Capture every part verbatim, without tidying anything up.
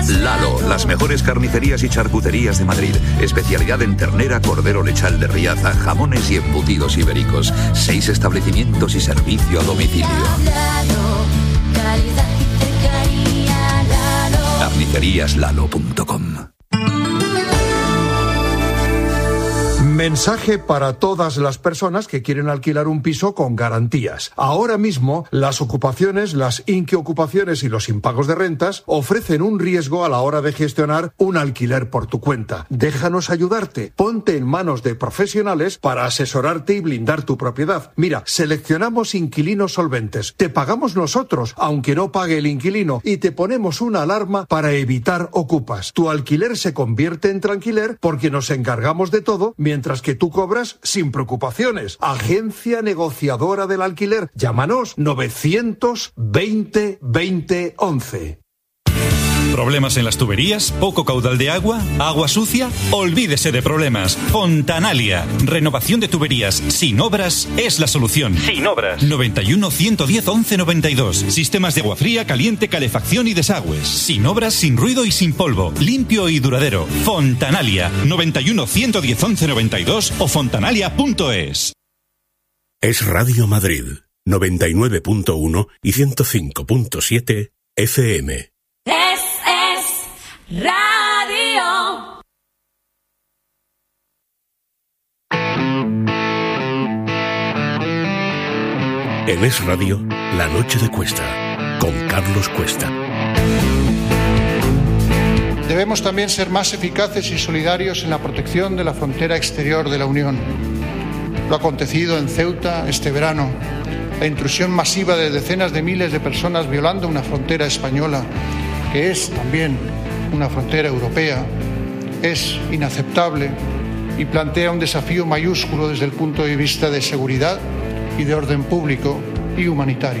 Lalo, las mejores carnicerías y charcuterías de Madrid. Especialidad en ternera, cordero lechal de Riaza, jamones y embutidos ibéricos. Seis establecimientos y servicio a domicilio. carnicerías lalo punto com. Mensaje para todas las personas que quieren alquilar un piso con garantías. Ahora mismo, las ocupaciones, las inquiocupaciones y los impagos de rentas ofrecen un riesgo a la hora de gestionar un alquiler por tu cuenta. Déjanos ayudarte. Ponte en manos de profesionales para asesorarte y blindar tu propiedad. Mira, seleccionamos inquilinos solventes. Te pagamos nosotros, aunque no pague el inquilino, y te ponemos una alarma para evitar ocupas. Tu alquiler se convierte en tranquiler porque nos encargamos de todo mientras que tú cobras sin preocupaciones. Agencia negociadora del alquiler. Llámanos novecientos veinte veinte once. ¿Problemas en las tuberías? ¿Poco caudal de agua? ¿Agua sucia? Olvídese de problemas. Fontanalia. Renovación de tuberías sin obras es la solución. Sin obras. noventa y uno, ciento diez, once noventa y dos. Sistemas de agua fría, caliente, calefacción y desagües. Sin obras, sin ruido y sin polvo. Limpio y duradero. Fontanalia. noventa y uno, ciento diez, once noventa y dos o fontanalia punto es. Es Radio Madrid. noventa y nueve punto uno y ciento cinco punto siete F M. Radio. En Es Radio, La Noche de Cuesta, con Carlos Cuesta. Debemos también ser más eficaces y solidarios en la protección de la frontera exterior de la Unión. Lo acontecido en Ceuta este verano, la intrusión masiva de decenas de miles de personas violando una frontera española, que es también una frontera europea, es inaceptable y plantea un desafío mayúsculo desde el punto de vista de seguridad y de orden público y humanitario.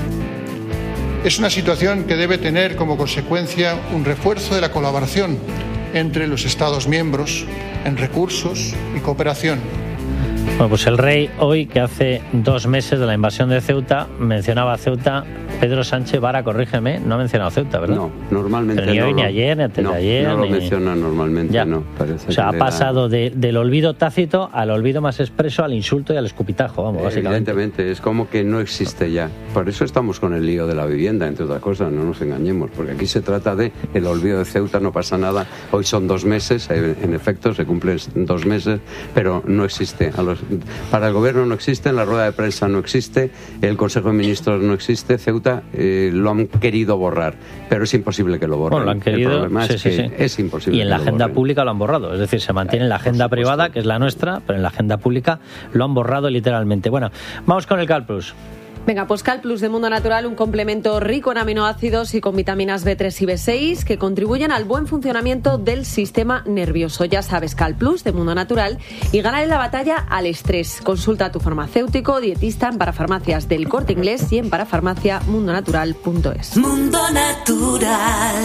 Es una situación que debe tener como consecuencia un refuerzo de la colaboración entre los Estados miembros en recursos y cooperación. Bueno, pues el rey hoy, que hace dos meses de la invasión de Ceuta, mencionaba Ceuta. Pedro Sánchez Vara, corrígeme, no ha mencionado Ceuta, ¿verdad? No, normalmente Pero ni no. hoy, ni ayer, ni antes no, de ayer. No lo ni... menciona normalmente, ya. no. Parece o sea, que ha pasado de, del olvido tácito al olvido más expreso, al insulto y al escupitajo, vamos, básicamente. Evidentemente, es como que no existe ya. Por eso estamos con el lío de la vivienda, entre otras cosas, no nos engañemos, porque aquí se trata de el olvido de Ceuta, no pasa nada. Hoy son dos meses, en efecto, se cumplen dos meses, pero no existe. A los, para el gobierno no existe, en la rueda de prensa no existe, el Consejo de Ministros no existe, Ceuta eh, lo han querido borrar, pero es imposible que lo borren. Bueno, lo han querido, el problema sí, es sí, que sí. es imposible. Y en la que agenda lo borren. pública lo han borrado, es decir, se mantiene en la agenda privada, que es la nuestra, pero en la agenda pública lo han borrado literalmente. Bueno, vamos con el CalPlus. Venga, pues CalPlus de Mundo Natural, un complemento rico en aminoácidos y con vitaminas B tres y B seis que contribuyen al buen funcionamiento del sistema nervioso. Ya sabes, CalPlus de Mundo Natural y ganar la batalla al estrés. Consulta a tu farmacéutico, dietista en Parafarmacias del Corte Inglés y en parafarmacia mundo natural punto es. Mundo Natural.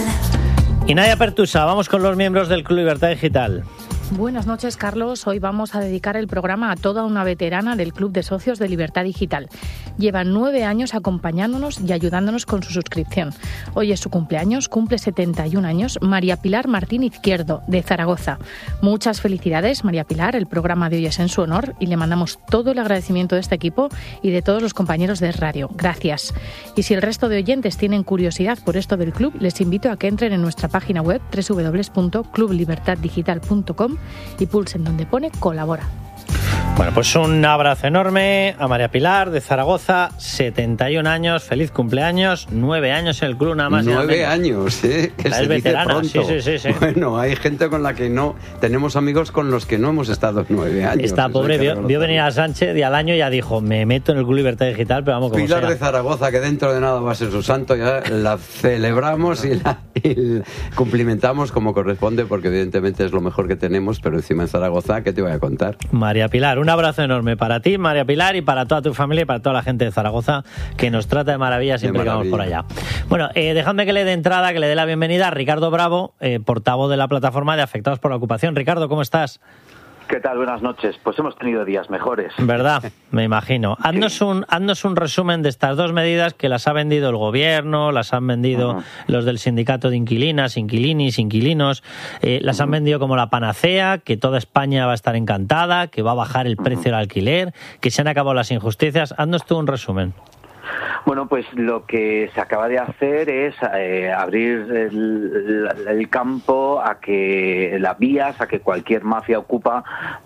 Y Nadia Pertusa, vamos con los miembros del Club Libertad Digital. Buenas noches, Carlos. Hoy vamos a dedicar el programa a toda una veterana del Club de Socios de Libertad Digital. Lleva nueve años acompañándonos y ayudándonos con su suscripción. Hoy es su cumpleaños, cumple setenta y un años, María Pilar Martín Izquierdo, de Zaragoza. Muchas felicidades, María Pilar. El programa de hoy es en su honor y le mandamos todo el agradecimiento de este equipo y de todos los compañeros de radio. Gracias. Y si el resto de oyentes tienen curiosidad por esto del club, les invito a que entren en nuestra página web doble u doble u doble u punto club libertad digital punto com y pulsen donde pone colabora. Bueno, pues un abrazo enorme a María Pilar de Zaragoza, setenta y un años, feliz cumpleaños, nueve años en el club nada más. Nueve años, ¿eh? Que es se veterana, dice pronto. Sí, sí, sí, sí. Bueno, hay gente con la que no, tenemos amigos con los que no hemos estado nueve años. Esta pobre vio, vio venir a Sánchez y al año ya dijo, me meto en el Club Libertad Digital, pero vamos como Pilar sea. de Zaragoza, que dentro de nada va a ser su santo, ya la celebramos y la, y la cumplimentamos como corresponde, porque evidentemente es lo mejor que tenemos, pero encima en Zaragoza, ¿qué te voy a contar? María Pilar, un abrazo enorme para ti, María Pilar, y para toda tu familia y para toda la gente de Zaragoza que nos trata de maravilla siempre que vamos por allá. Bueno, eh, dejadme que le dé entrada, que le dé la bienvenida a Ricardo Bravo, eh, portavoz de la plataforma de afectados por la ocupación. Ricardo, ¿cómo estás? ¿Qué tal? Buenas noches. Pues hemos tenido días mejores. ¿Verdad? Me imagino. Haznos, sí. un, haznos un resumen de estas dos medidas que las ha vendido el gobierno, las han vendido uh-huh. los del sindicato de inquilinas, inquilinis, inquilinos, eh, las uh-huh. han vendido como la panacea, que toda España va a estar encantada, que va a bajar el precio uh-huh. del alquiler, que se han acabado las injusticias. Haznos tú un resumen. Bueno, pues lo que se acaba de hacer es eh, abrir el, el campo a que las vías, a que cualquier mafia ocupa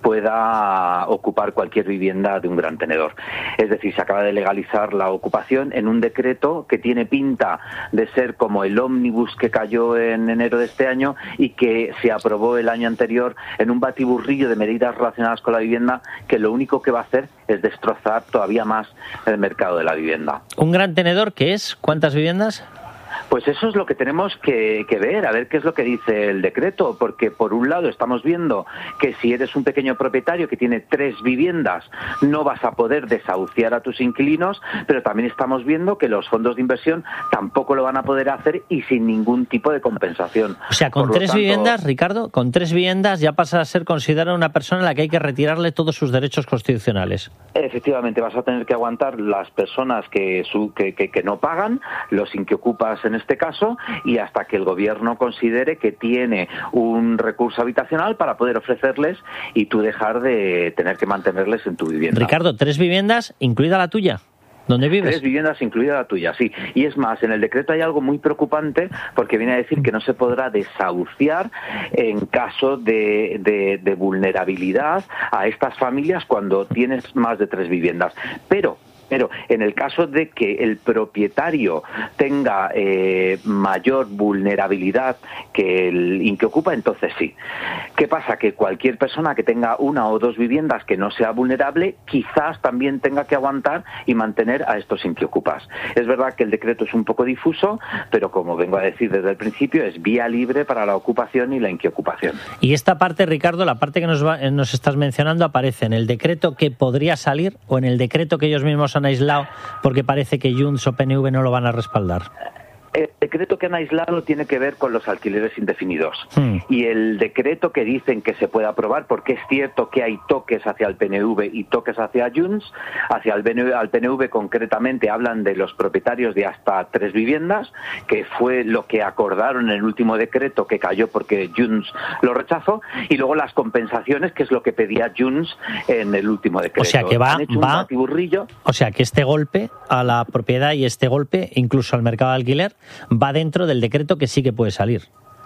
pueda ocupar cualquier vivienda de un gran tenedor. Es decir, se acaba de legalizar la ocupación en un decreto que tiene pinta de ser como el ómnibus que cayó en enero de este año y que se aprobó el año anterior en un batiburrillo de medidas relacionadas con la vivienda que lo único que va a hacer es destrozar todavía más el mercado de la vivienda. ¿Un gran tenedor qué es? ¿Cuántas viviendas? Pues eso es lo que tenemos que, que ver, a ver qué es lo que dice el decreto, porque por un lado estamos viendo que si eres un pequeño propietario que tiene tres viviendas no vas a poder desahuciar a tus inquilinos, pero también estamos viendo que los fondos de inversión tampoco lo van a poder hacer y sin ningún tipo de compensación. O sea, con tres tanto... viviendas, Ricardo, con tres viviendas ya pasa a ser considerada una persona a la que hay que retirarle todos sus derechos constitucionales. Efectivamente, vas a tener que aguantar las personas que, su, que, que, que no pagan, los inquiocupas en este caso, y hasta que el gobierno considere que tiene un recurso habitacional para poder ofrecerles y tú dejar de tener que mantenerles en tu vivienda. Ricardo, ¿tres viviendas, incluida la tuya? ¿Dónde vives? Tres viviendas, incluida la tuya, sí. Y es más, en el decreto hay algo muy preocupante porque viene a decir que no se podrá desahuciar en caso de, de, de vulnerabilidad a estas familias cuando tienes más de tres viviendas. Pero... Pero en el caso de que el propietario tenga eh, mayor vulnerabilidad que el inquiocupa, entonces sí. ¿Qué pasa? Que cualquier persona que tenga una o dos viviendas que no sea vulnerable, quizás también tenga que aguantar y mantener a estos inquiocupas. Es verdad que el decreto es un poco difuso, pero como vengo a decir desde el principio, es vía libre para la ocupación y la inquiocupación. Y esta parte, Ricardo, la parte que nos, va, nos estás mencionando, ¿aparece en el decreto que podría salir o en el decreto que ellos mismos han aislado porque parece que Junts o P N V no lo van a respaldar? El decreto que han aislado tiene que ver con los alquileres indefinidos. Hmm. Y el decreto que dicen que se puede aprobar, porque es cierto que hay toques hacia el P N V y toques hacia Junts, hacia el P N V, al P N V concretamente hablan de los propietarios de hasta tres viviendas, que fue lo que acordaron en el último decreto que cayó porque Junts lo rechazó, y luego las compensaciones, que es lo que pedía Junts en el último decreto. O sea que va, Han hecho va un batiburrillo. O sea que este golpe a la propiedad y este golpe incluso al mercado de alquiler va dentro del decreto que sí que puede salir.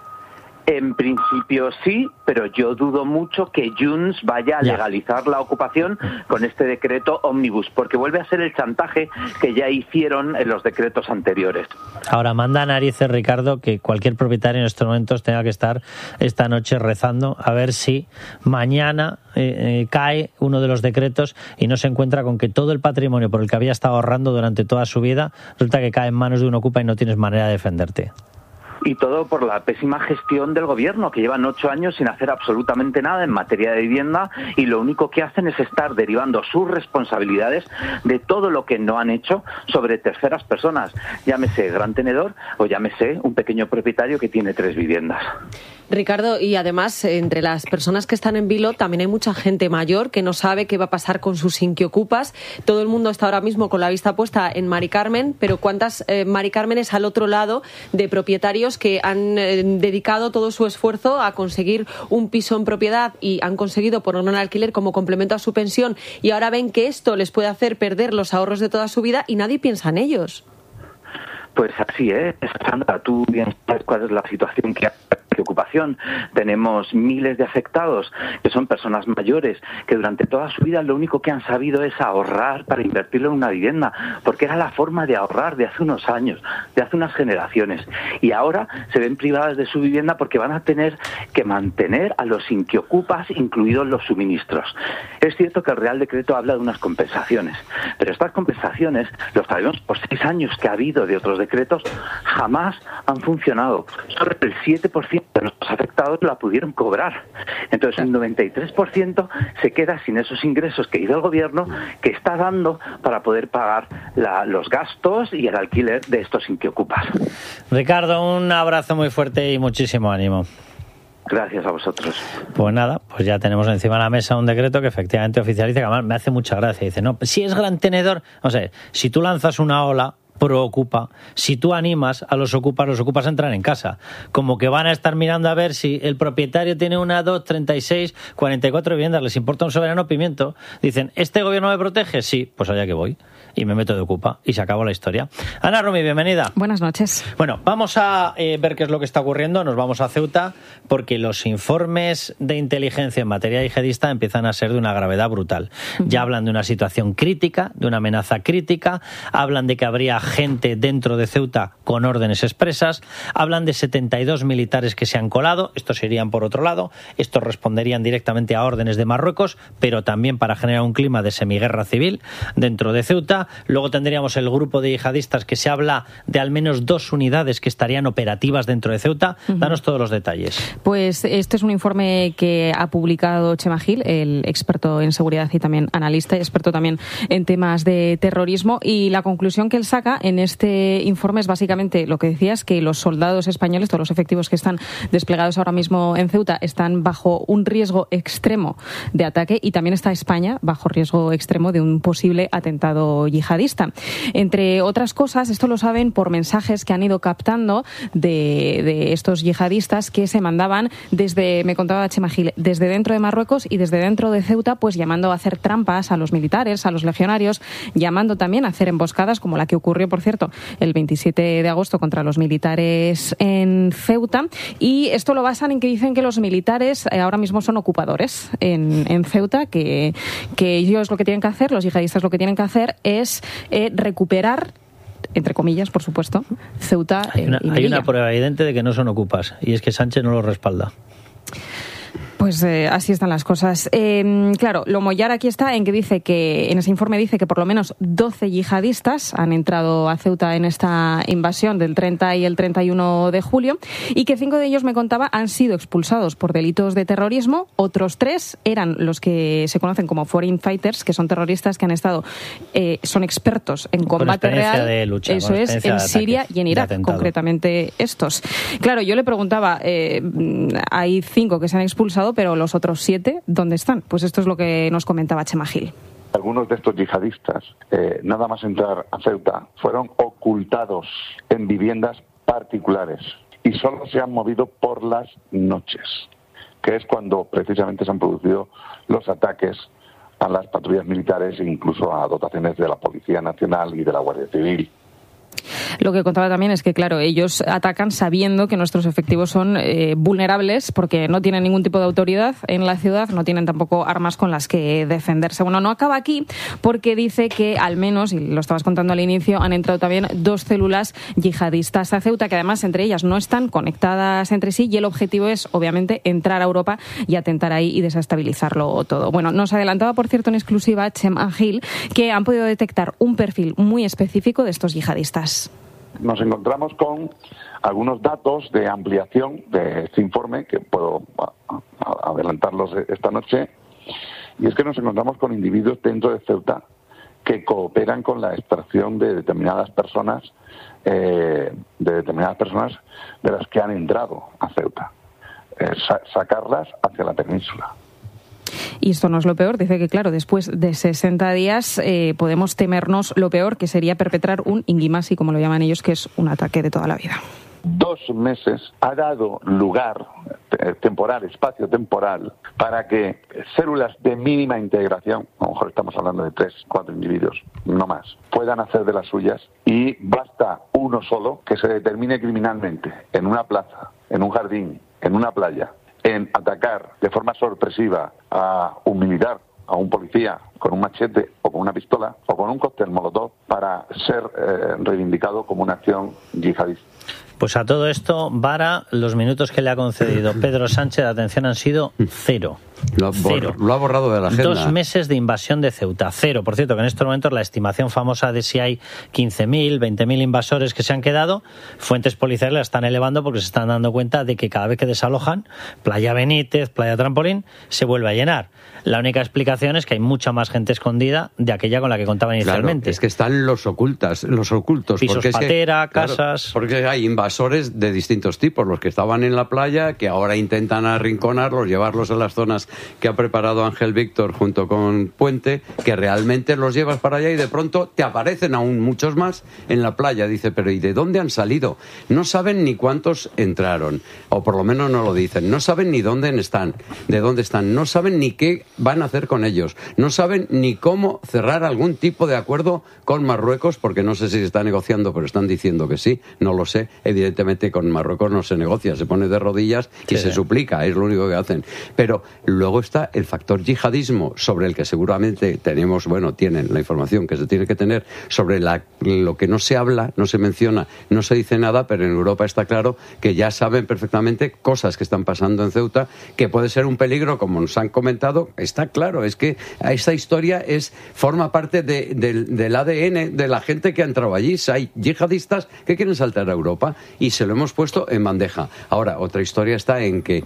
En principio sí, pero yo dudo mucho que Junts vaya a legalizar la ocupación con este decreto ómnibus, porque vuelve a ser el chantaje que ya hicieron en los decretos anteriores. Ahora, manda narices, Ricardo, que cualquier propietario en estos momentos tenga que estar esta noche rezando a ver si mañana eh, eh, cae uno de los decretos y no se encuentra con que todo el patrimonio por el que había estado ahorrando durante toda su vida resulta que cae en manos de un ocupa y no tienes manera de defenderte. Y todo por la pésima gestión del gobierno, que llevan ocho años sin hacer absolutamente nada en materia de vivienda, y lo único que hacen es estar derivando sus responsabilidades de todo lo que no han hecho sobre terceras personas, llámese gran tenedor o llámese un pequeño propietario que tiene tres viviendas. Ricardo, y además, entre las personas que están en vilo también hay mucha gente mayor que no sabe qué va a pasar con sus inquiocupas. Todo el mundo está ahora mismo con la vista puesta en Mari Carmen, pero ¿cuántas eh, Mari Cármenes al otro lado de propietarios que han eh, dedicado todo su esfuerzo a conseguir un piso en propiedad y han conseguido poner un alquiler como complemento a su pensión, y ahora ven que esto les puede hacer perder los ahorros de toda su vida y nadie piensa en ellos? Pues así es, Sandra, tú bien sabes cuál es la situación que hay. Ocupación. Tenemos miles de afectados que son personas mayores que durante toda su vida lo único que han sabido es ahorrar para invertirlo en una vivienda, porque era la forma de ahorrar de hace unos años, de hace unas generaciones, y ahora se ven privadas de su vivienda porque van a tener que mantener a los inquiocupas, incluidos los suministros. Es cierto que el Real Decreto habla de unas compensaciones, pero estas compensaciones, lo sabemos por seis años que ha habido de otros decretos, jamás han funcionado. Solo el siete por ciento de los afectados la pudieron cobrar. Entonces el noventa y tres por ciento se queda sin esos ingresos que ha ido el gobierno, que está dando para poder pagar la, los gastos y el alquiler de estos inquiocupas. Ricardo, un abrazo muy fuerte y muchísimo ánimo. Gracias a vosotros. Pues nada, pues ya tenemos encima de la mesa un decreto que efectivamente oficializa, que además me hace mucha gracia. Dice, no, si es gran tenedor, o sea, si tú lanzas una ola pro ocupa, si tú animas a los ocupas, los ocupas entran en casa. Como que van a estar mirando a ver si el propietario tiene una, dos, treinta y seis, cuarenta y cuatro viviendas, les importa un soberano pimiento. Dicen, ¿este gobierno me protege? Sí, pues allá que voy. Y me meto de ocupa. Y se acabó la historia. Ana Rumi, bienvenida. Buenas noches. Bueno, vamos a eh, ver qué es lo que está ocurriendo. Nos vamos a Ceuta porque los informes de inteligencia en materia yihadista empiezan a ser de una gravedad brutal. Uh-huh. Ya hablan de una situación crítica, de una amenaza crítica. Hablan de que habría gente dentro de Ceuta con órdenes expresas. Hablan de setenta y dos militares que se han colado. Estos irían por otro lado. Estos responderían directamente a órdenes de Marruecos, pero también para generar un clima de semiguerra civil dentro de Ceuta. Luego tendríamos el grupo de yihadistas que se habla de al menos dos unidades que estarían operativas dentro de Ceuta. Uh-huh. Danos todos los detalles. Pues este es un informe que ha publicado Chema Gil, el experto en seguridad y también analista y experto también en temas de terrorismo, y la conclusión que él saca en este informe es básicamente lo que decías, que los soldados españoles, todos los efectivos que están desplegados ahora mismo en Ceuta, están bajo un riesgo extremo de ataque, y también está España bajo riesgo extremo de un posible atentado yihadista. Entre otras cosas, esto lo saben por mensajes que han ido captando de, de estos yihadistas que se mandaban desde, me contaba Chema Gil, desde dentro de Marruecos y desde dentro de Ceuta, pues llamando a hacer trampas a los militares, a los legionarios, llamando también a hacer emboscadas, como la que ocurrió, por cierto, el veintisiete de agosto contra los militares en Ceuta. Y esto lo basan en que dicen que los militares ahora mismo son ocupadores en, en Ceuta, que, que ellos lo que tienen que hacer, los yihadistas lo que tienen que hacer es es eh, recuperar, entre comillas, por supuesto, Ceuta eh, hay una, y hay una prueba evidente de que no son ocupas, y es que Sánchez no lo respalda. Pues eh, así están las cosas. Eh, claro, lo mollar aquí está en que dice que, en ese informe dice que por lo menos doce yihadistas han entrado a Ceuta en esta invasión del treinta y el treinta y uno de julio, y que cinco de ellos, me contaba, han sido expulsados por delitos de terrorismo. Otros tres eran los que se conocen como foreign fighters, que son terroristas que han estado, eh, son expertos en combate real. De lucha, eso es, en Siria y en Irak, concretamente estos. Claro, yo le preguntaba, eh, hay cinco que se han expulsado, pero los otros siete, ¿dónde están? Pues esto es lo que nos comentaba Chema Gil. Algunos de estos yihadistas, eh, nada más entrar a Ceuta, fueron ocultados en viviendas particulares y solo se han movido por las noches, que es cuando precisamente se han producido los ataques a las patrullas militares e incluso a dotaciones de la Policía Nacional y de la Guardia Civil. Lo que contaba también es que, claro, ellos atacan sabiendo que nuestros efectivos son eh, vulnerables porque no tienen ningún tipo de autoridad en la ciudad, no tienen tampoco armas con las que defenderse. Bueno, no acaba aquí porque dice que al menos, y lo estabas contando al inicio, han entrado también dos células yihadistas a Ceuta, que además entre ellas no están conectadas entre sí, y el objetivo es, obviamente, entrar a Europa y atentar ahí y desestabilizarlo todo. Bueno, nos adelantaba, por cierto, en exclusiva Chema Gil, que han podido detectar un perfil muy específico de estos yihadistas. Nos encontramos con algunos datos de ampliación de este informe, que puedo adelantarlos esta noche, y es que nos encontramos con individuos dentro de Ceuta que cooperan con la extracción de determinadas personas, eh, de determinadas personas de las que han entrado a Ceuta, eh, sa- sacarlas hacia la península. Y esto no es lo peor. Dice que, claro, después de sesenta días eh, podemos temernos lo peor, que sería perpetrar un inguimasi, como lo llaman ellos, que es un ataque de toda la vida. Dos meses ha dado lugar, eh, temporal, espacio temporal, para que células de mínima integración, a lo mejor estamos hablando de tres, cuatro individuos, no más, puedan hacer de las suyas, y basta uno solo que se determine criminalmente en una plaza, en un jardín, en una playa, en atacar de forma sorpresiva a un militar, a un policía, con un machete o con una pistola o con un cóctel molotov para ser eh, reivindicado como una acción yihadista. Pues a todo esto, Vara, los minutos que le ha concedido Pedro Sánchez de atención han sido cero. Lo ha, Cero. Lo ha borrado de la agenda. Dos meses de invasión de Ceuta, cero. Por cierto, que en estos momentos la estimación famosa de si hay quince mil, veinte mil invasores que se han quedado, fuentes policiales la están elevando porque se están dando cuenta de que cada vez que desalojan, Playa Benítez, Playa Trampolín, se vuelve a llenar. La única explicación es que hay mucha más gente escondida de aquella con la que contaban inicialmente. Claro, es que están los ocultas, los ocultos. Pisos porque patera, es que, casas... Claro, porque hay invasores invasores de distintos tipos, los que estaban en la playa, que ahora intentan arrinconarlos, llevarlos a las zonas que ha preparado Ángel Víctor junto con Puente, que realmente los llevas para allá y de pronto te aparecen aún muchos más en la playa. Dice, pero ¿y de dónde han salido? No saben ni cuántos entraron, o por lo menos no lo dicen. No saben ni dónde están, de dónde están. No saben ni qué van a hacer con ellos. No saben ni cómo cerrar algún tipo de acuerdo con Marruecos, porque no sé si se está negociando, pero están diciendo que sí. No lo sé. Evidentemente con Marruecos no se negocia, se pone de rodillas y sí. se suplica, es lo único que hacen. Pero luego está el factor yihadismo, sobre el que seguramente tenemos, bueno, tienen la información que se tiene que tener, sobre la, lo que no se habla, no se menciona, no se dice nada, pero en Europa está claro que ya saben perfectamente cosas que están pasando en Ceuta, que puede ser un peligro, como nos han comentado. Está claro, es que esta historia es forma parte de, de, del A D N de la gente que ha entrado allí. Hay yihadistas que quieren saltar a Europa y se lo hemos puesto en bandeja. Ahora, otra historia está en que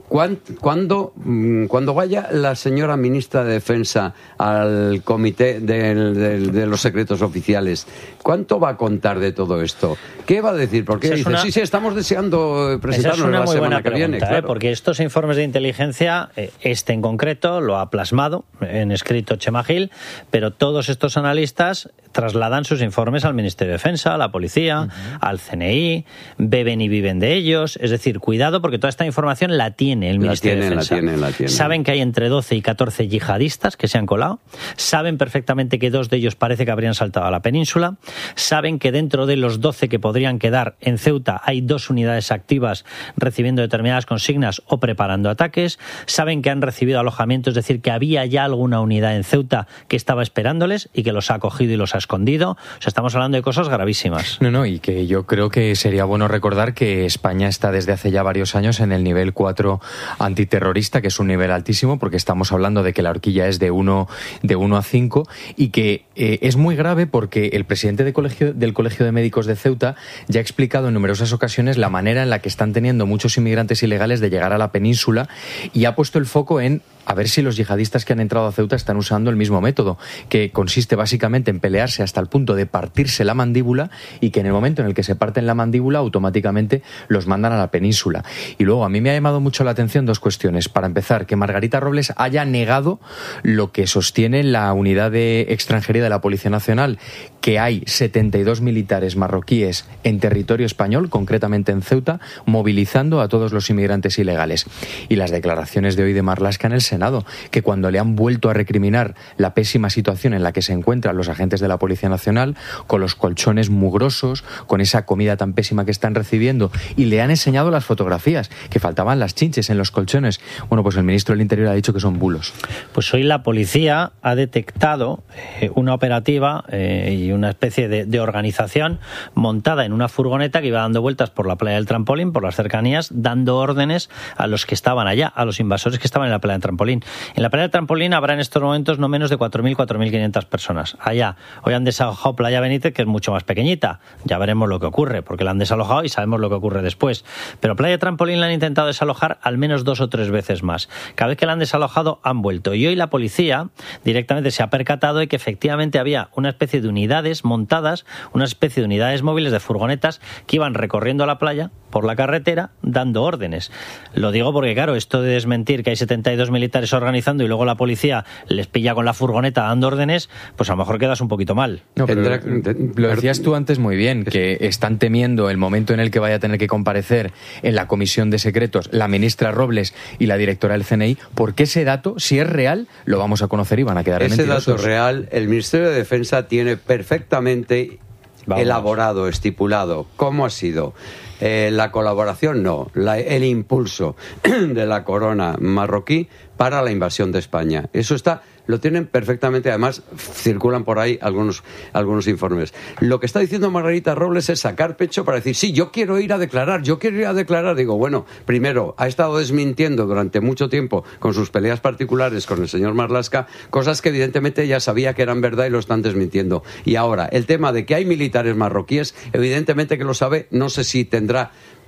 cuando, cuando vaya la señora ministra de Defensa al comité de, de, de los secretos oficiales, ¿cuánto va a contar de todo esto? ¿Qué va a decir? Porque Esa dice, una... sí, sí, estamos deseando presentarnos la semana que pregunta, viene. ¿eh? Claro. Porque estos informes de inteligencia, este en concreto, lo ha plasmado en escrito Chema Gil, pero todos estos analistas trasladan sus informes al Ministerio de Defensa, a la Policía, uh-huh. al C N I, beben y viven de ellos. Es decir, cuidado, porque toda esta información la tiene el Ministerio la tienen, de Defensa. La tienen, la tienen. Saben que hay entre doce y catorce yihadistas que se han colado. Saben perfectamente que dos de ellos parece que habrían saltado a la península. Saben que dentro de los doce que podrían quedar en Ceuta hay dos unidades activas recibiendo determinadas consignas o preparando ataques. Saben que han recibido alojamiento, es decir, que había ya alguna unidad en Ceuta que estaba esperándoles y que los ha acogido y los ha escondido. O sea, estamos hablando de cosas gravísimas. No, no, y que yo creo que sería bueno recordar que España está desde hace ya varios años en el nivel cuatro antiterrorista, que es un nivel altísimo, porque estamos hablando de que la horquilla es de uno de uno a cinco, y que eh, es muy grave porque el presidente de colegio, del Colegio de Médicos de Ceuta ya ha explicado en numerosas ocasiones la manera en la que están teniendo muchos inmigrantes ilegales de llegar a la península, y ha puesto el foco en a ver si los yihadistas que han entrado a Ceuta están usando el mismo método, que consiste básicamente en pelearse hasta el punto de partirse la mandíbula, y que en el momento en el que se parten la mandíbula automáticamente los mandan a la península. Y luego a mí me ha llamado mucho la atención dos cuestiones. Para empezar, que Margarita Robles haya negado lo que sostiene la unidad de extranjería de la Policía Nacional, que hay setenta y dos militares marroquíes en territorio español, concretamente en Ceuta, movilizando a todos los inmigrantes ilegales. Y las declaraciones de hoy de Marlaska en el Senado, que cuando le han vuelto a recriminar la pésima situación en la que se encuentran los agentes de la Policía Nacional, con los colchones mugrosos, con esa comida tan pésima que están recibiendo, y le han enseñado las fotografías, que faltaban las chinches en los colchones. Bueno, pues el ministro del Interior ha dicho que son bulos. Pues hoy la policía ha detectado eh, una operativa eh, y una especie de, de organización montada en una furgoneta que iba dando vueltas por la playa del Trampolín, por las cercanías, dando órdenes a los que estaban allá, a los invasores que estaban en la playa del Trampolín. En la playa del Trampolín habrá en estos momentos no menos de cuatro mil, cuatro mil quinientas personas. Allá, hoy han desalojado Playa Benítez, que es mucho más pequeñita. Ya veremos lo que ocurre, porque la han desalojado y sabemos lo que ocurre después. Pero Playa Trampolín la han intentado desalojar al menos dos o tres veces más. Cada vez que la han desalojado, han vuelto. Y hoy la policía directamente se ha percatado de que efectivamente había una especie de unidades montadas, una especie de unidades móviles de furgonetas que iban recorriendo la playa por la carretera dando órdenes. Lo digo porque, claro, esto de desmentir que hay setenta y dos militares organizando y luego la policía les pilla con la furgoneta dando órdenes, pues a lo mejor quedas un poquito mal. No, pero lo decías tú antes muy bien, que están temiendo el momento en el que vaya a tener que comparecer en la Comisión de Secretos la ministra Robles y la directora del C N I, porque ese dato, si es real, lo vamos a conocer y van a quedar ese mentirosos. Ese dato real, el Ministerio de Defensa tiene perfectamente Vamos. elaborado, estipulado, cómo ha sido. Eh, la colaboración no, la, el impulso de la corona marroquí para la invasión de España. Eso está, lo tienen perfectamente, además circulan por ahí algunos, algunos informes. Lo que está diciendo Margarita Robles es sacar pecho para decir, sí, yo quiero ir a declarar, yo quiero ir a declarar. Digo, bueno, primero, ha estado desmintiendo durante mucho tiempo con sus peleas particulares con el señor Marlaska, cosas que evidentemente ya sabía que eran verdad y lo están desmintiendo. Y ahora, el tema de que hay militares marroquíes, evidentemente que lo sabe, no sé si tendrá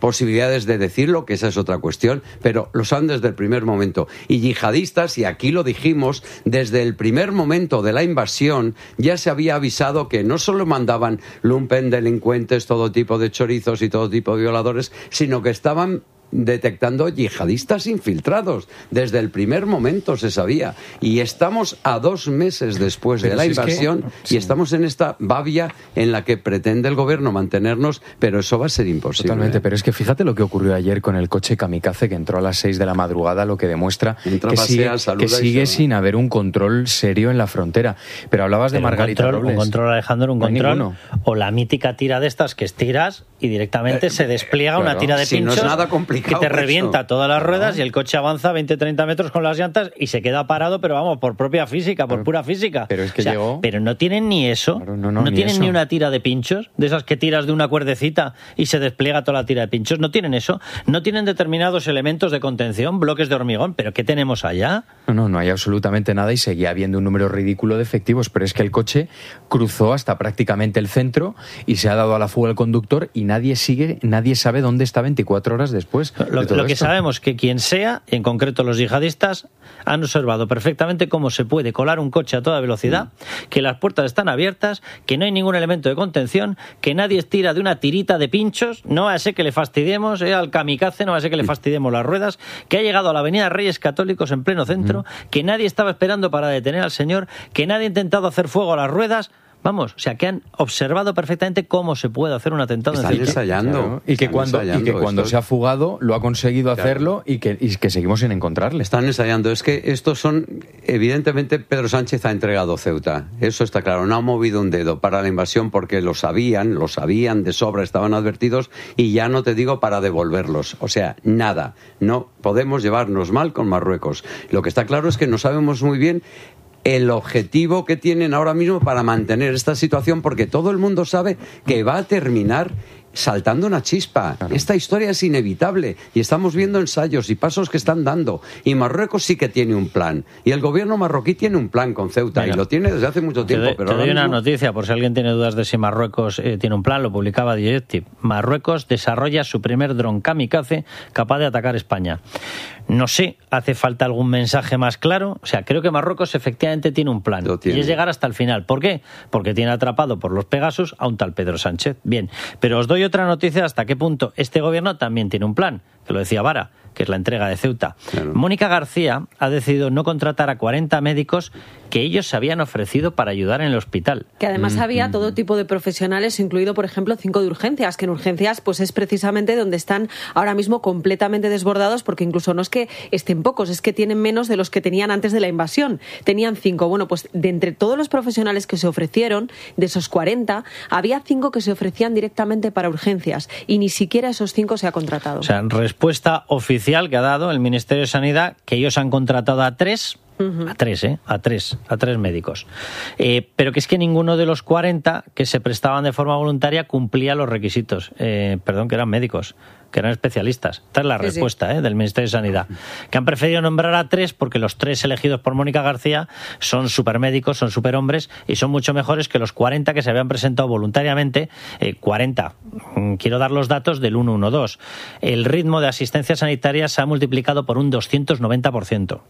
posibilidades de decirlo, que esa es otra cuestión, pero lo saben desde el primer momento. Y yihadistas, y aquí lo dijimos, desde el primer momento de la invasión ya se había avisado que no solo mandaban lumpen, delincuentes, todo tipo de chorizos y todo tipo de violadores, sino que estaban detectando yihadistas infiltrados. Desde el primer momento se sabía. Y estamos a dos meses después pero de la si invasión es que, sí. y estamos en esta babia en la que pretende el gobierno mantenernos, pero eso va a ser imposible. Totalmente, pero es que fíjate lo que ocurrió ayer con el coche kamikaze que entró a las seis de la madrugada, lo que demuestra Entra, que pasea, sigue, que sigue sin haber un control serio en la frontera. Pero hablabas pero de Margarita un control, Robles. Un control, Alejandro, un no control. O la mítica tira de estas que estiras y directamente eh, se despliega claro, una tira de si pinchos no es nada complicado que te revienta eso. todas las ruedas y el coche avanza veinte a treinta metros con las llantas y se queda parado, pero vamos, por propia física, por pura física. Pero es que o sea, llegó... Pero no tienen ni eso. Claro, no, no, no ni tienen eso. ni una tira de pinchos, de esas que tiras de una cuerdecita y se despliega toda la tira de pinchos. No tienen eso. No tienen determinados elementos de contención, bloques de hormigón. ¿Pero qué tenemos allá? No, no, no hay absolutamente nada y seguía habiendo un número ridículo de efectivos, pero es que el coche cruzó hasta prácticamente el centro y se ha dado a la fuga el conductor y nadie sigue, nadie sabe dónde está veinticuatro horas después. Lo, de todo lo que esto. sabemos que quien sea, en concreto los yihadistas, han observado perfectamente cómo se puede colar un coche a toda velocidad, mm. que las puertas están abiertas, que no hay ningún elemento de contención, que nadie estira de una tirita de pinchos, no va a ser que le fastidiemos eh, al kamikaze, no va a ser que le fastidiemos las ruedas, que ha llegado a la avenida Reyes Católicos en pleno centro, mm. que nadie estaba esperando para detener al señor, que nadie ha intentado hacer fuego a las ruedas. Vamos, o sea, que han observado perfectamente cómo se puede hacer un atentado. Están en ensayando. Claro. Y que Están cuando, ensayando y que cuando esto. se ha fugado lo ha conseguido Claro. hacerlo y que, y que seguimos sin encontrarle. Están ensayando. Es que estos son... Evidentemente Pedro Sánchez ha entregado Ceuta. Eso está claro. No ha movido un dedo para la invasión porque lo sabían, lo sabían de sobra, estaban advertidos y ya no te digo para devolverlos. O sea, nada. No podemos llevarnos mal con Marruecos. Lo que está claro es que no sabemos muy bien el objetivo que tienen ahora mismo para mantener esta situación, porque todo el mundo sabe que va a terminar saltando una chispa. Claro. Esta historia es inevitable y estamos viendo ensayos y pasos que están dando. Y Marruecos sí que tiene un plan. Y el gobierno marroquí tiene un plan con Ceuta. Venga. Y lo tiene desde hace mucho tiempo. Te doy, pero te doy ahora una mismo... noticia, por si alguien tiene dudas de si Marruecos eh, tiene un plan, lo publicaba Directive. Marruecos desarrolla su primer dron kamikaze capaz de atacar España. No sé, ¿hace falta algún mensaje más claro? O sea, creo que Marruecos efectivamente tiene un plan. Y es llegar hasta el final. ¿Por qué? Porque tiene atrapado por los Pegasus a un tal Pedro Sánchez. Bien, pero os doy otra noticia hasta qué punto este gobierno también tiene un plan, que lo decía Vara, que es la entrega de Ceuta. Claro. Mónica García ha decidido no contratar a cuarenta médicos que ellos se habían ofrecido para ayudar en el hospital. Que además mm-hmm. había todo tipo de profesionales, incluido, por ejemplo, cinco de urgencias, que en urgencias pues es precisamente donde están ahora mismo completamente desbordados, porque incluso no es que estén pocos, es que tienen menos de los que tenían antes de la invasión. Tenían cinco. Bueno, pues de entre todos los profesionales que se ofrecieron, de esos cuarenta, había cinco que se ofrecían directamente para urgencias y ni siquiera esos cinco se ha contratado. O sea, respuesta oficial que ha dado el Ministerio de Sanidad, que ellos han contratado a tres, uh-huh. a tres, ¿eh? A tres, a tres médicos. Eh, pero que es que ninguno de los cuarenta que se prestaban de forma voluntaria cumplía los requisitos. Eh, perdón, que eran médicos, que eran especialistas. Esta es la sí, respuesta sí. ¿eh? del Ministerio de Sanidad. Que han preferido nombrar a tres porque los tres elegidos por Mónica García son supermédicos, son superhombres y son mucho mejores que los cuarenta que se habían presentado voluntariamente. Eh, cuarenta. Quiero dar los datos del ciento doce. El ritmo de asistencia sanitaria se ha multiplicado por un doscientos noventa por ciento.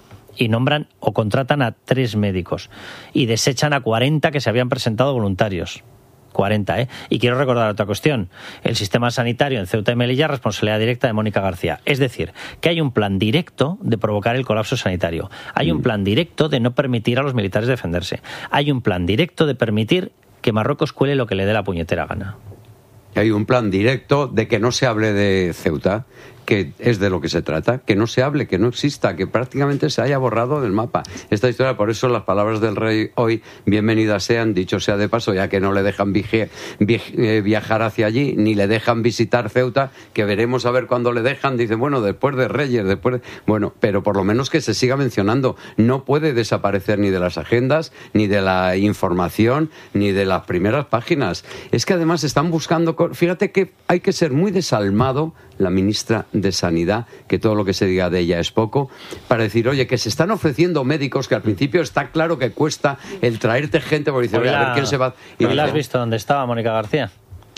Y nombran o contratan a tres médicos. Y desechan a cuarenta que se habían presentado voluntarios. cuarenta, ¿eh? Y quiero recordar otra cuestión. El sistema sanitario en Ceuta y Melilla es responsabilidad directa de Mónica García. Es decir, que hay un plan directo de provocar el colapso sanitario. Hay un plan directo de no permitir a los militares defenderse. Hay un plan directo de permitir que Marruecos cuele lo que le dé la puñetera gana. Hay un plan directo de que no se hable de Ceuta, que es de lo que se trata, que no se hable, que no exista, que prácticamente se haya borrado del mapa. Esta historia, por eso las palabras del rey hoy, bienvenidas sean, dicho sea de paso, ya que no le dejan vige, vige, viajar hacia allí, ni le dejan visitar Ceuta, que veremos a ver cuándo le dejan, dicen, bueno, después de Reyes, después de... Bueno, pero por lo menos que se siga mencionando, no puede desaparecer ni de las agendas, ni de la información, ni de las primeras páginas. Es que además están buscando... Fíjate que hay que ser muy desalmado, la ministra de Sanidad, que todo lo que se diga de ella es poco, para decir, oye, que se están ofreciendo médicos que al principio está claro que cuesta el traerte gente, porque dice, oye, a ver quién se va... ¿Y la has visto dónde estaba Mónica García?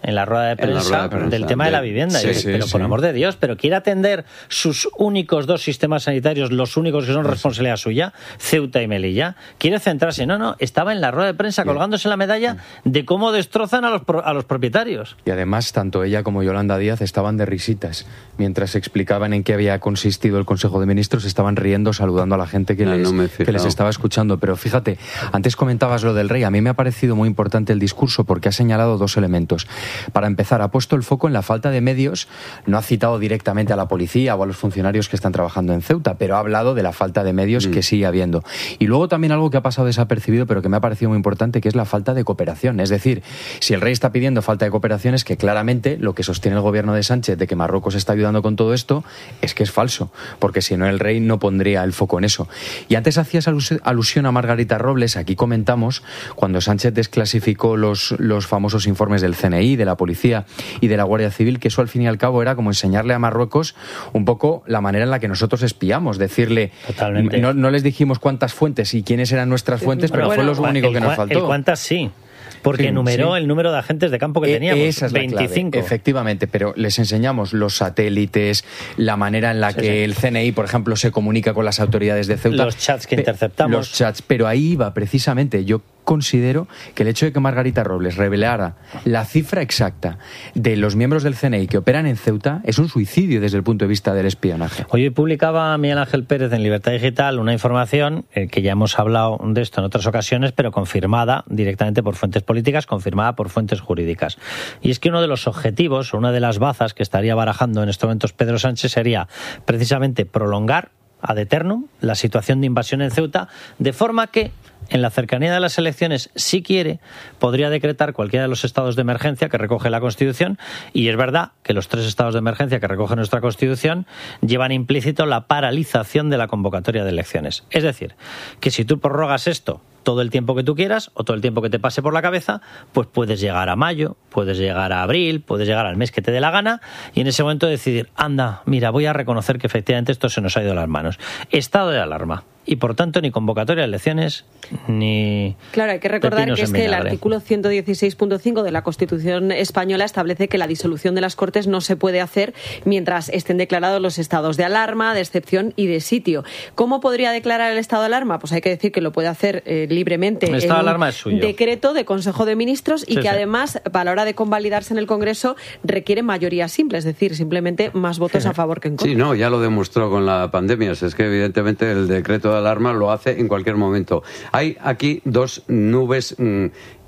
en la rueda de prensa, rueda de prensa del tema de, de la vivienda. sí, y, sí, pero sí. por amor de Dios, ¿pero quiere atender sus únicos dos sistemas sanitarios, los únicos que son responsabilidad suya, Ceuta y Melilla? ¿Quiere centrarse? No, no, estaba en la rueda de prensa colgándose la medalla de cómo destrozan a los, pro, a los propietarios. Y además, tanto ella como Yolanda Díaz estaban de risitas. Mientras explicaban en qué había consistido el Consejo de Ministros, estaban riendo, saludando a la gente que, no, les, no que les estaba escuchando. Pero fíjate, antes comentabas lo del rey. A mí me ha parecido muy importante el discurso porque ha señalado dos elementos. Para empezar, ha puesto el foco en la falta de medios. No ha citado directamente a la policía o a los funcionarios que están trabajando en Ceuta, pero ha hablado de la falta de medios mm. que sigue habiendo. Y luego también algo que ha pasado desapercibido, pero que me ha parecido muy importante, que es la falta de cooperación. Es decir, si el rey está pidiendo falta de cooperación, es que claramente lo que sostiene el gobierno de Sánchez de que Marruecos está ayudando con todo esto es que es falso, porque si no el rey no pondría el foco en eso. Y antes hacías alus- alusión a Margarita Robles. Aquí comentamos cuando Sánchez desclasificó los, los famosos informes del C N I, de la policía y de la Guardia Civil, que eso al fin y al cabo era como enseñarle a Marruecos un poco la manera en la que nosotros espiamos, decirle, no, no les dijimos cuántas fuentes y quiénes eran nuestras fuentes, pero bueno, fue lo único que nos faltó. El cuántas sí. Porque sí, enumeró sí. el número de agentes de campo que teníamos, Esa es veinticinco. La clave, efectivamente, pero les enseñamos los satélites, la manera en la sí, que sí. el C N I, por ejemplo, se comunica con las autoridades de Ceuta. Los chats que interceptamos. Los chats, pero ahí iba precisamente. Yo considero que el hecho de que Margarita Robles revelara la cifra exacta de los miembros del C N I que operan en Ceuta es un suicidio desde el punto de vista del espionaje. Hoy publicaba Miguel Ángel Pérez en Libertad Digital una información eh, que ya hemos hablado de esto en otras ocasiones, pero confirmada directamente por fuentes políticas, confirmada por fuentes jurídicas. Y es que uno de los objetivos, una de las bazas que estaría barajando en estos momentos Pedro Sánchez sería precisamente prolongar ad eternum la situación de invasión en Ceuta, de forma que en la cercanía de las elecciones, si quiere, podría decretar cualquiera de los estados de emergencia que recoge la Constitución, y es verdad que los tres estados de emergencia que recoge nuestra Constitución llevan implícito la paralización de la convocatoria de elecciones. Es decir, que si tú prorrogas esto todo el tiempo que tú quieras o todo el tiempo que te pase por la cabeza, pues puedes llegar a mayo, puedes llegar a abril, puedes llegar al mes que te dé la gana y en ese momento decidir, anda, mira, voy a reconocer que efectivamente esto se nos ha ido de las manos. Estado de alarma. Y por tanto ni convocatoria de elecciones ni... Claro, hay que recordar que es que el artículo ciento dieciséis punto cinco de la Constitución española establece que la disolución de las Cortes no se puede hacer mientras estén declarados los estados de alarma, de excepción y de sitio. ¿Cómo podría declarar el estado de alarma? Pues hay que decir que lo puede hacer eh, libremente el estado de alarma es suyo. Decreto de Consejo de Ministros y sí, que sí. además, a la hora de convalidarse en el Congreso, requiere mayoría simple, es decir, simplemente más votos sí. a favor que en contra. Sí, no, ya lo demostró con la pandemia. Es que evidentemente el decreto de alarma lo hace en cualquier momento. Hay aquí dos nubes mmm,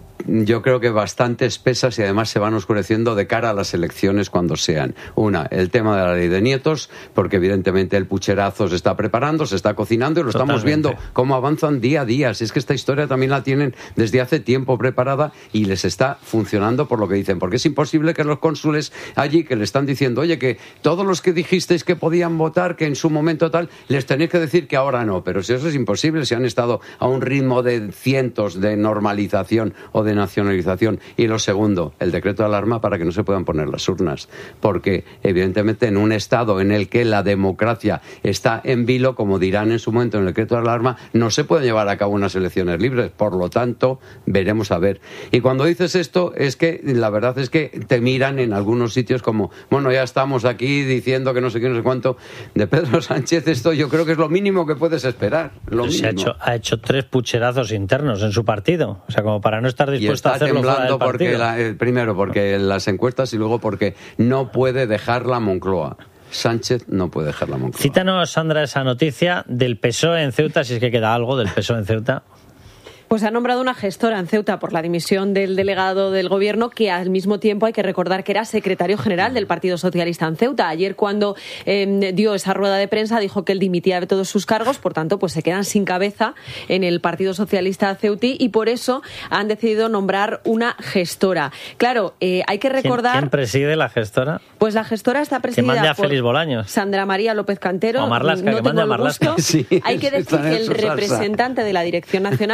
yo creo que bastante espesas y además se van oscureciendo de cara a las elecciones cuando sean. Una, el tema de la ley de nietos, porque evidentemente el pucherazo se está preparando, se está cocinando y lo Totalmente. Estamos viendo cómo avanzan día a día. Si es que esta historia también la tienen desde hace tiempo preparada y les está funcionando por lo que dicen. Porque es imposible que los cónsules allí que le están diciendo, oye, que todos los que dijisteis que podían votar, que en su momento tal, les tenéis que decir que ahora no. Pero si eso es imposible, si han estado a un ritmo de cientos de normalización o de de nacionalización. Y lo segundo, el decreto de alarma para que no se puedan poner las urnas, porque evidentemente en un estado en el que la democracia está en vilo, como dirán en su momento en el decreto de alarma, no se pueden llevar a cabo unas elecciones libres. Por lo tanto, veremos a ver. Y cuando dices esto, es que la verdad es que te miran en algunos sitios como, bueno, ya estamos aquí diciendo que no sé qué, no sé cuánto. De Pedro Sánchez esto yo creo que es lo mínimo que puedes esperar. Lo se mínimo. ha hecho, ha hecho tres pucherazos internos en su partido, o sea, como para no estar dispuesto a hacerlo fuera del partido. Porque la, eh, primero porque las encuestas y luego porque no puede dejar la Moncloa. Sánchez no puede dejar la Moncloa. Cítanos, Sandra, esa noticia del P S O E en Ceuta, si es que queda algo del P S O E en Ceuta. Pues ha nombrado una gestora en Ceuta por la dimisión del delegado del gobierno, que al mismo tiempo hay que recordar que era secretario general del Partido Socialista en Ceuta. Ayer, cuando eh, dio esa rueda de prensa, dijo que él dimitía de todos sus cargos, por tanto, pues se quedan sin cabeza en el Partido Socialista ceutí y por eso han decidido nombrar una gestora. Claro, eh, hay que recordar... ¿Quién, ¿Quién preside la gestora? Pues la gestora está presidida que mande a por Félix Bolaños. Sandra María López Cantero. O Marlaska, no que mande a Marlaska. Sí, hay que decir que el representante de la Dirección Nacional, porque ya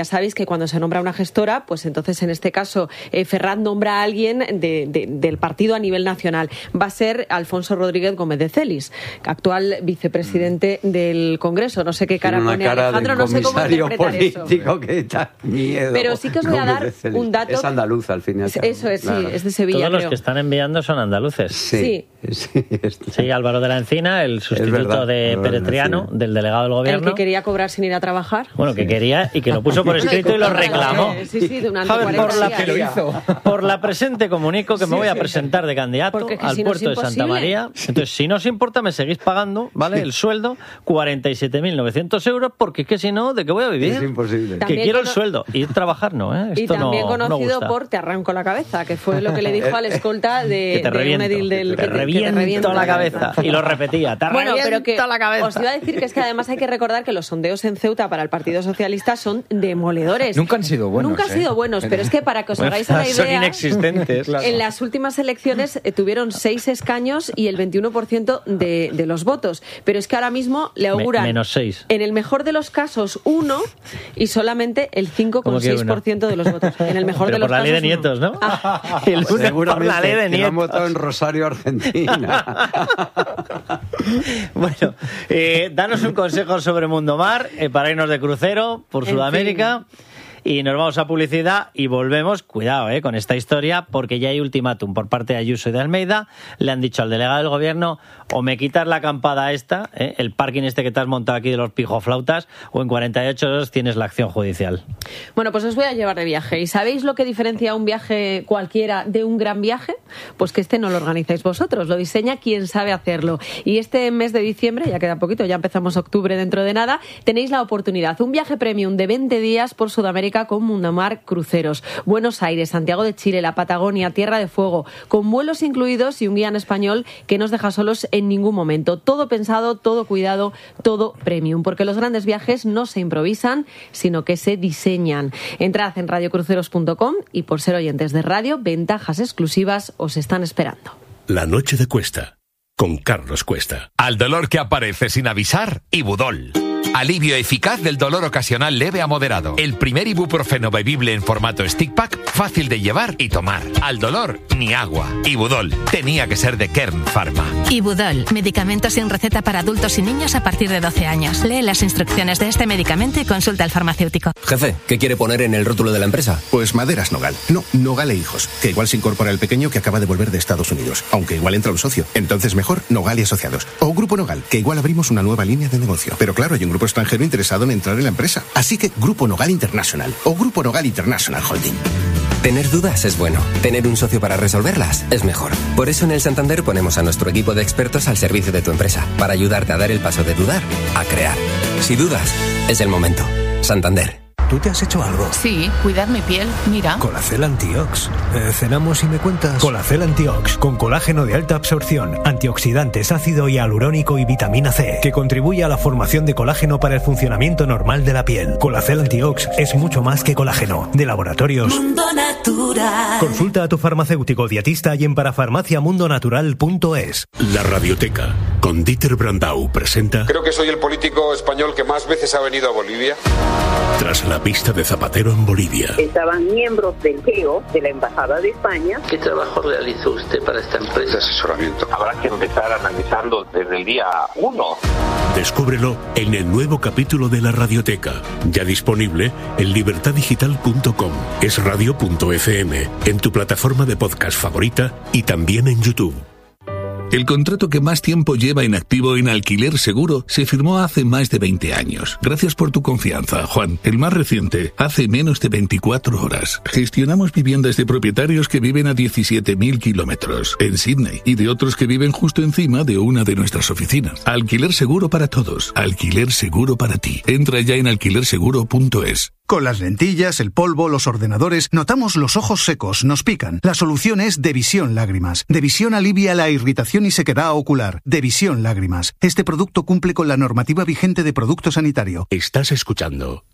sabéis que cuando se nombra una gestora, pues entonces en este caso eh, Ferraz nombra a alguien de, de, del partido a nivel nacional. Va a ser Alfonso Rodríguez Gómez de Celis, actual vicepresidente mm. del Congreso. No sé qué cara Tiene pone cara Alejandro, no sé cómo interpretar político eso. Que da miedo. Pero sí que os voy a dar un dato. Es andaluz al final. Eso es, claro. Sí, es de Sevilla. Todos los creo. que están enviando son andaluces. Sí. Sí, sí, Álvaro de la Encina, el sustituto verdad, de Peretriano, del delegado del gobierno. El que quería cobrar sin ir a trabajar. Bueno, que quería y que lo puso por escrito y lo reclamó. Sí, sí, durante Javier, por la, que lo hizo. Por la presente comunico que sí, me voy a presentar de candidato al si puerto no de Santa María. Entonces, si no os importa, me seguís pagando, ¿vale? El sueldo, cuarenta y siete mil novecientos euros, porque es que si no, ¿de qué voy a vivir? Es imposible. Que quiero el sueldo. Y trabajar no, ¿eh? Esto y también no, conocido no por te arranco la cabeza, que fue lo que le dijo al escolta de, que te de reviento, un edil del... que te, que te, reviento, que te reviento la cabeza. Y lo repetía, te bueno, pero que la cabeza. Os iba a decir que es que además hay que recordar que los sondeos en Ceuta para el Partido Socialista son demoledores. Nunca han sido buenos. Nunca han ¿eh? sido buenos, pero es que para que os hagáis una idea... Son inexistentes. En las últimas elecciones eh, tuvieron seis escaños y el veintiuno por ciento de, de los votos. Pero es que ahora mismo le auguran... Me, menos seis. En el mejor de los casos, uno y solamente el cinco coma seis por ciento de los votos. En el mejor pero de los por la casos, ley de nietos, ¿no? Ah. El lunes seguramente por la ley de que lo han nietos. votado en Rosario, Argentina. Bueno, eh, danos un consejo sobre Mundomar eh, para irnos de crucero por en Sudamérica. Fin. Y nos vamos a publicidad y volvemos, cuidado eh, con esta historia, porque ya hay ultimátum por parte de Ayuso y de Almeida. Le han dicho al delegado del gobierno, o me quitas la acampada esta, eh, el parking este que te has montado aquí de los pijoflautas, o en cuarenta y ocho horas tienes la acción judicial. Bueno, pues os voy a llevar de viaje. ¿Y sabéis lo que diferencia un viaje cualquiera de un gran viaje? Pues que este no lo organizáis vosotros, lo diseña quien sabe hacerlo. Y este mes de diciembre, ya queda poquito, ya empezamos octubre dentro de nada, tenéis la oportunidad. Un viaje premium de veinte días por Sudamérica con Mundomar Cruceros. Buenos Aires, Santiago de Chile, la Patagonia, Tierra de Fuego, con vuelos incluidos y un guía en español que no os deja solos en ningún momento. Todo pensado, todo cuidado, todo premium, porque los grandes viajes no se improvisan, sino que se diseñan. Entrad en radio cruceros punto com y por ser oyentes de radio, ventajas exclusivas os están esperando. La noche de Cuesta, con Carlos Cuesta. Al dolor que aparece sin avisar, Ibudol. Alivio eficaz del dolor ocasional leve a moderado. El primer ibuprofeno bebible en formato stick pack, fácil de llevar y tomar. Al dolor, ni agua. Ibudol, tenía que ser de Kern Pharma. Ibudol, medicamento sin receta para adultos y niños a partir de doce años. Lee las instrucciones de este medicamento y consulta al farmacéutico. Jefe, ¿qué quiere poner en el rótulo de la empresa? Pues Maderas Nogal. No, Nogal e Hijos, que igual se incorpora el pequeño que acaba de volver de Estados Unidos, aunque igual entra un socio. Entonces mejor Nogal y Asociados. O Grupo Nogal, que igual abrimos una nueva línea de negocio. Pero claro, hay un grupo extranjero interesado en entrar en la empresa. Así que Grupo Nogal International o Grupo Nogal International Holding. Tener dudas es bueno. Tener un socio para resolverlas es mejor. Por eso en el Santander ponemos a nuestro equipo de expertos al servicio de tu empresa, para ayudarte a dar el paso de dudar a crear. Si dudas, es el momento. Santander. ¿Tú te has hecho algo? Sí, cuidar mi piel, mira. Colacel Antiox. Eh, cenamos y me cuentas. Colacel Antiox, con colágeno de alta absorción, antioxidantes, ácido hialurónico y vitamina C, que contribuye a la formación de colágeno para el funcionamiento normal de la piel. Colacel Antiox es mucho más que colágeno. De Laboratorios Mundo Natural. Consulta a tu farmacéutico dietista y en parafarmacia mundo natural punto es. La Radioteca, con Dieter Brandau, presenta... Creo que soy el político español que más veces ha venido a Bolivia. Tras la pista de Zapatero en Bolivia. Estaban miembros del G E O, de la Embajada de España. ¿Qué trabajo realizó usted para esta empresa? De asesoramiento. Habrá que empezar analizando desde el día uno. Descúbrelo en el nuevo capítulo de La Radioteca, ya disponible en libertad digital punto com, es radio punto efe eme, en tu plataforma de podcast favorita y también en YouTube. El contrato que más tiempo lleva inactivo en Alquiler Seguro se firmó hace más de veinte años. Gracias por tu confianza, Juan. El más reciente, hace menos de veinticuatro horas. Gestionamos viviendas de propietarios que viven a diecisiete mil kilómetros en Sydney y de otros que viven justo encima de una de nuestras oficinas. Alquiler Seguro para todos. Alquiler Seguro para ti. Entra ya en alquiler seguro punto es. Con las lentillas, el polvo, los ordenadores, notamos los ojos secos, nos pican. La solución es Devisión Lágrimas. Devisión alivia la irritación y sequedad ocular. Devisión Lágrimas. Este producto cumple con la normativa vigente de producto sanitario. Estás escuchando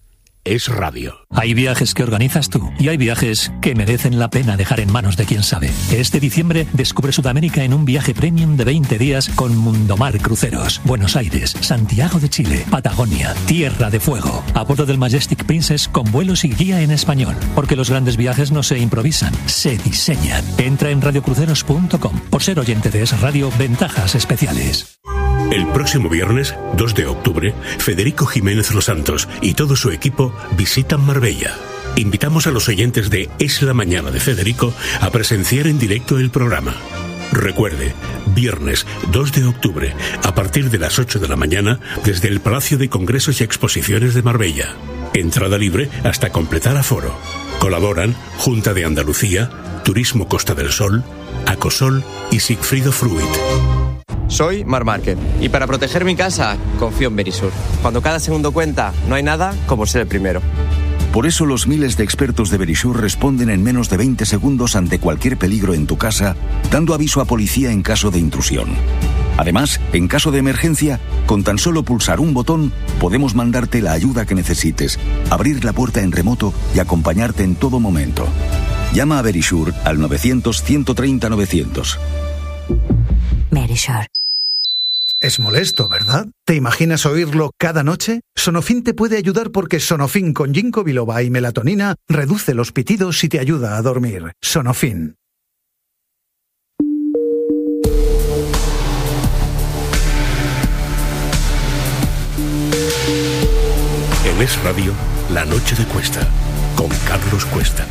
es radio. Hay viajes que organizas tú y hay viajes que merecen la pena dejar en manos de quien sabe. Este diciembre descubre Sudamérica en un viaje premium de veinte días con Mundomar Cruceros. Buenos Aires, Santiago de Chile, Patagonia, Tierra de Fuego. A bordo del Majestic Princess con vuelos y guía en español. Porque los grandes viajes no se improvisan, se diseñan. Entra en radiocruceros punto com. Por ser oyente de Es Radio, ventajas especiales. El próximo viernes, dos de octubre, Federico Jiménez Los Santos y todo su equipo visitan Marbella. Invitamos a los oyentes de Es la Mañana de Federico a presenciar en directo el programa. Recuerde, viernes dos de octubre, a partir de las ocho de la mañana, desde el Palacio de Congresos y Exposiciones de Marbella. Entrada libre hasta completar aforo. Colaboran Junta de Andalucía, Turismo Costa del Sol, Acosol y Sigfrido Fruit. Soy Mar Márquez y para proteger mi casa confío en Verisur. Cuando cada segundo cuenta, no hay nada como ser el primero. Por eso los miles de expertos de Verisur responden en menos de veinte segundos ante cualquier peligro en tu casa, dando aviso a policía en caso de intrusión. Además, en caso de emergencia, con tan solo pulsar un botón, podemos mandarte la ayuda que necesites, abrir la puerta en remoto y acompañarte en todo momento. Llama a Verisur al novecientos, ciento treinta, novecientos. Verisur. Es molesto, ¿verdad? ¿Te imaginas oírlo cada noche? Sonofin te puede ayudar porque Sonofin con ginkgo biloba y melatonina reduce los pitidos y te ayuda a dormir. Sonofin. En Es Radio, La Noche de Cuesta, con Carlos Cuesta.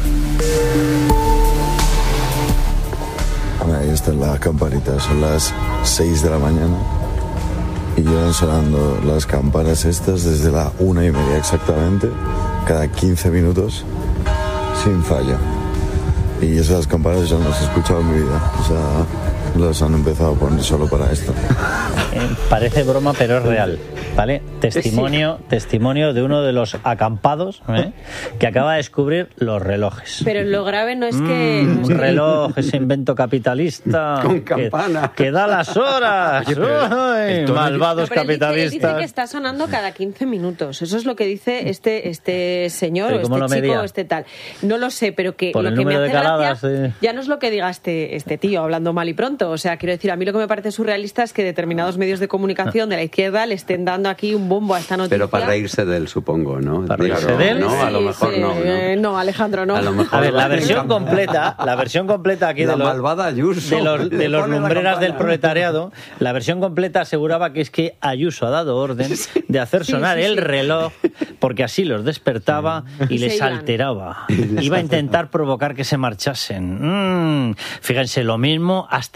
Ahí están las campanitas, son las seis de la mañana y llevan sonando las campanas estas desde la una y media exactamente, cada quince minutos, sin fallo. Y esas campanas yo no las he escuchado en mi vida, o sea, las han empezado a poner solo para esto. Eh, parece broma, pero es real, ¿vale? Testimonio, sí. testimonio de uno de los acampados, ¿eh? que acaba de descubrir los relojes. Pero lo grave no es que... Mm, un reloj, ese invento capitalista. Con campana. Que, que da las horas. Oye, Uy, tono... malvados no, pero capitalistas. Dice, dice que está sonando cada quince minutos. Eso es lo que dice este este señor, o este chico, o este tal. No lo sé, pero que Por lo el que me hace de caladas, gracia sí. ya no es lo que diga este, este tío hablando mal y pronto. O sea, quiero decir, a mí lo que me parece surrealista es que determinados medios de comunicación de la izquierda le estén dando aquí un bombo a esta noticia. Pero para reírse de él, supongo, ¿no? ¿Para reírse de él? No, sí, a lo mejor sí, no, no. Eh, no, Alejandro, no. A lo mejor a ver, la versión completa, la versión completa aquí la de los, malvada Ayuso, de los, de los lumbreras del proletariado, la versión completa aseguraba que es que Ayuso ha dado orden de hacer sonar sí, sí, el sí. reloj porque así los despertaba y les iban. alteraba. Iba a intentar provocar que se marchasen. Mm, fíjense, lo mismo hasta